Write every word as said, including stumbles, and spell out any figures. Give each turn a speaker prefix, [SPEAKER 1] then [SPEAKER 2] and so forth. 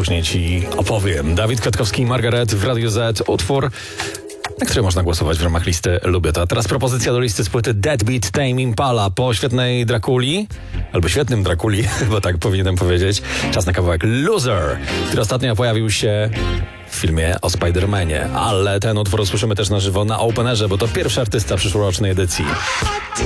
[SPEAKER 1] później ci opowiem. Dawid Kwiatkowski i Margaret w Radio Z. Utwór, na który można głosować w ramach listy Lubię To. A teraz propozycja do listy z płyty Deadbeat Tame Impala. Po świetnej Drakuli, albo świetnym Drakuli, chyba tak powinienem powiedzieć, czas na kawałek Loser, który ostatnio pojawił się w filmie o Spider-Manie. Ale ten utwór usłyszymy też na żywo na Openerze, bo to pierwszy artysta przyszłorocznej edycji.